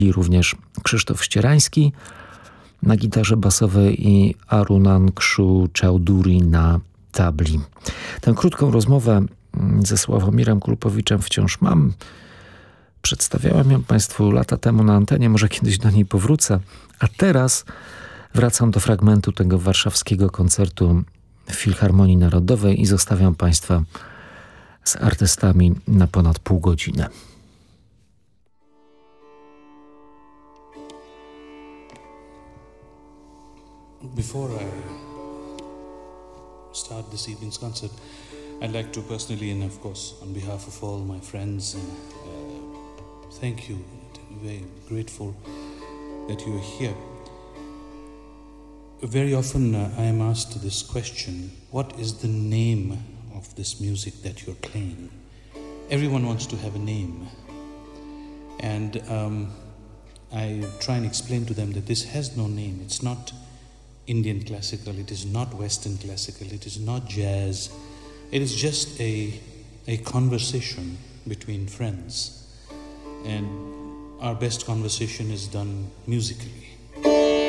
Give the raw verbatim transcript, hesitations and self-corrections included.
również Krzysztof Ścierański na gitarze basowej i Arunakshu Chowdhury na tabli. Tę krótką rozmowę ze Sławomirem Kulupowiczem wciąż mam. Przedstawiałem ją Państwu lata temu na antenie, może kiedyś do niej powrócę. A teraz wracam do fragmentu tego warszawskiego koncertu w Filharmonii Narodowej i zostawiam Państwa z artystami na ponad pół godziny. Before I start this evening's concert, I'd like to personally, and of course on behalf of all my friends, uh, thank you. I'm very grateful that you are here. Very often uh, I am asked this question: what is the name of this music that you're playing? Everyone wants to have a name, and um, I try and explain to them that this has no name. It's not Indian classical, it is not Western classical, it is not jazz. It is just a, a conversation between friends. And our best conversation is done musically.